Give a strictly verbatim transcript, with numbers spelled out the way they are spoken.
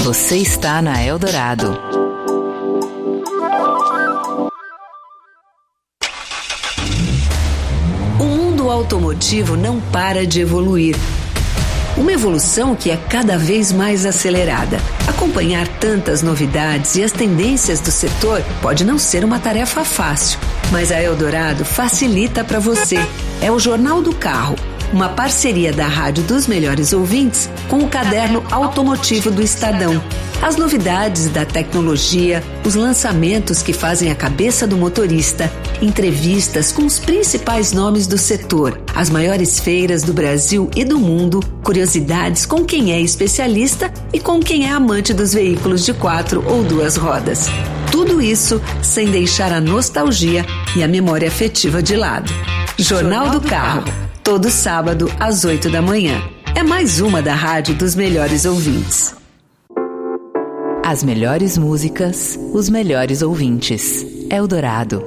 Você está na Eldorado. O mundo automotivo não para de evoluir. Uma evolução que é cada vez mais acelerada. Acompanhar tantas novidades e as tendências do setor pode não ser uma tarefa fácil, mas a Eldorado facilita para você. É o Jornal do Carro, uma parceria da Rádio dos Melhores Ouvintes com o Caderno Automotivo do Estadão. As novidades da tecnologia, os lançamentos que fazem a cabeça do motorista, entrevistas com os principais nomes do setor, as maiores feiras do Brasil e do mundo, curiosidades com quem é especialista e com quem é amante dos veículos de quatro ou duas rodas. Tudo isso sem deixar a nostalgia e a memória afetiva de lado. Jornal do Carro, todo sábado às oito da manhã. É mais uma da Rádio dos Melhores Ouvintes. As melhores músicas, os melhores ouvintes. Eldorado.